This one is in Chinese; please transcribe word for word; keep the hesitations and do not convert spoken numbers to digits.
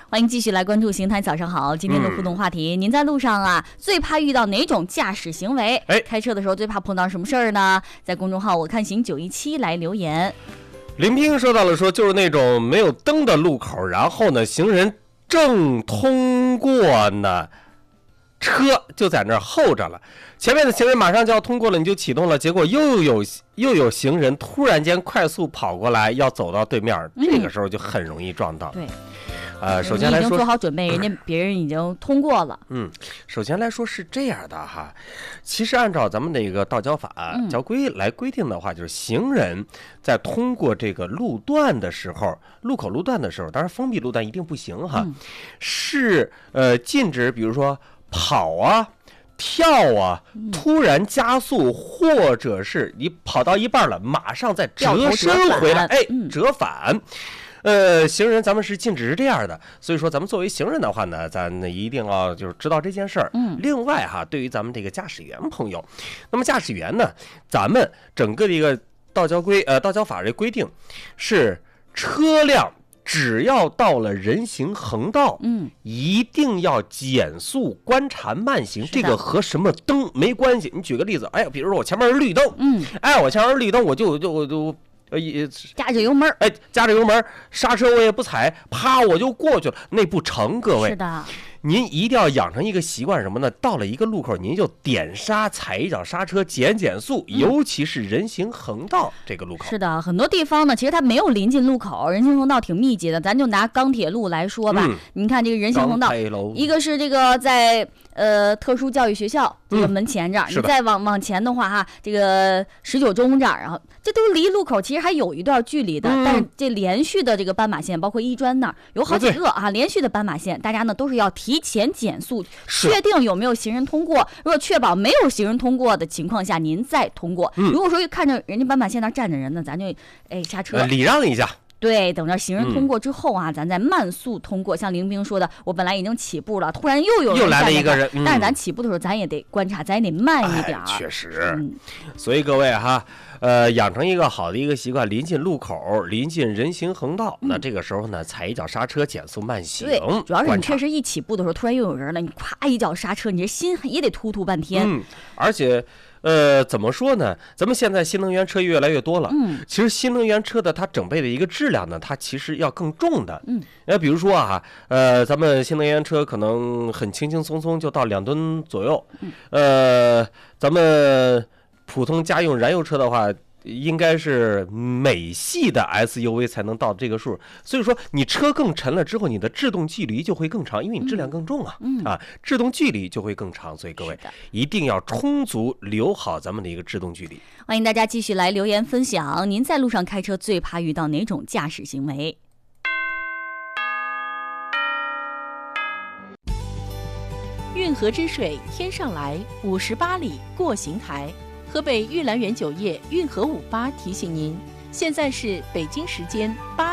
欢迎继续来关注邢台早上好，今天的互动话题、嗯、您在路上啊最怕遇到哪种驾驶行为？哎，开车的时候最怕碰到什么事儿呢？在公众号我看行九一七来留言。 林平说到了，说就是那种没有灯的路口，然后呢行人正通过呢，车就在那儿候着了，前面的行人马上就要通过了，你就启动了，结果又有又有行人突然间快速跑过来要走到对面、嗯、这个时候就很容易撞到。 对， 呃，首先来说， 你已经做好准备，人家别人已经通过了。 嗯，首先来说是这样的哈，其实按照咱们那个道交法、嗯、交规来规定的话，就是行人在通过这个路段的时候，路口路段的时候，当然封闭路段一定不行哈，嗯、是呃禁止，比如说跑啊、跳啊、突然加速，或者是你跑到一半了，马上再折身回来，哎，折返。呃，行人咱们是禁止是这样的，所以说咱们作为行人的话呢，咱一定要就是知道这件事儿。嗯，另外哈，对于咱们这个驾驶员朋友，那么驾驶员呢，咱们整个的一个道交规呃道交法律规定是车辆只要到了人行横道，嗯，一定要减速观察慢行，这个和什么灯没关系。你举个例子，哎，比如说我前面是绿灯，嗯，哎，我前面是绿灯，我就就就。呃， 加着油门， 哎，加着油门，刹车我也不踩，啪我就过去了，那不成，各位。 是的， 您一定要养成一个习惯，什么呢？到了一个路口，您就点刹，踩一脚刹车，减减速，嗯、尤其是人行横道这个路口。 是的，很多地方呢，其实它没有临近路口，人行横道挺密集的。咱就拿钢铁路来说吧，嗯、您看这个人行横道，一个是这个在呃特殊教育学校这个门前这儿，嗯、你再往往前的话哈，这个十九中这儿，然后这都离路口其实还有一段距离的，嗯、但是这连续的这个斑马线，包括一专那儿有好几个啊，连续的斑马线，大家呢都是要提前减速，确定有没有行人通过。如果确保没有行人通过的情况下，您再通过。嗯、如果说看着人家斑马线那站着人呢，咱就哎刹车、 呃、礼让一下。 对，等着行人通过之后啊，嗯、咱再慢速通过。像林兵说的，我本来已经起步了，突然又有人又来了一个人，嗯、 但是咱起步的时候，咱也得观察，咱也得慢一点。 哎、确实，嗯、所以各位哈，呃，养成一个好的一个习惯，临近路口、临近人行横道，嗯、那这个时候呢，踩一脚刹车，减速慢行。 对，主要是你确实一起步的时候，突然又有人了，你咵一脚刹车，你这心也得突突半天。 嗯，而且。呃，怎么说呢？咱们现在新能源车越来越多了。嗯，其实新能源车的它整备的一个质量呢，它其实要更重的。嗯，呃，比如说啊，呃，咱们新能源车可能很轻轻松松就到两吨左右。嗯，呃，咱们普通家用燃油车的话，应该是美系的 S U V 才能到这个数，所以说你车更沉了之后，你的制动距离就会更长，因为你质量更重啊，嗯、啊，制动距离就会更长，所以各位一定要充足留好咱们的一个制动距离。 欢迎大家继续来留言分享，您在路上开车最怕遇到哪种驾驶行为？ 运河之水天上来，五十八里过邢台。河北玉兰园酒业运河五八提醒您，现在是北京时间八。